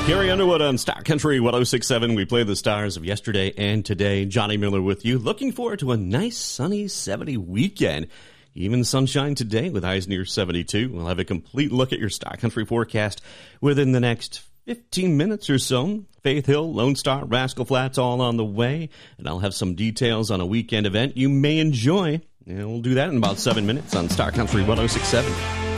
Carrie Underwood on Star Country 106.7. We play the stars of yesterday and today. Johnny Miller with you. Looking forward to a nice sunny 70 weekend. Even sunshine today with highs near 72. We'll have a complete look at your Star Country forecast within the next 15 minutes or so. Faith Hill, Lone Star, Rascal Flats all on the way. And I'll have some details on a weekend event you may enjoy. And we'll do that in about 7 minutes on Star Country 106.7.